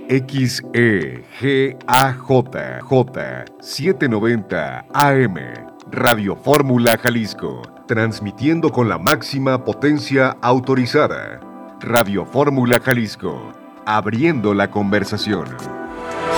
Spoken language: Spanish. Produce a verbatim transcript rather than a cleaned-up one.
X E G A J J setecientos noventa A M, Radio Fórmula Jalisco, transmitiendo con la máxima potencia autorizada. Radio Fórmula Jalisco, abriendo la conversación.